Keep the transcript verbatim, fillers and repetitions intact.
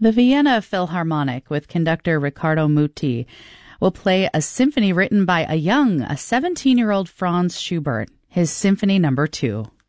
The Vienna Philharmonic, with conductor Riccardo Muti, will play a symphony written by a young, a seventeen-year-old Franz Schubert, his Symphony Number Two.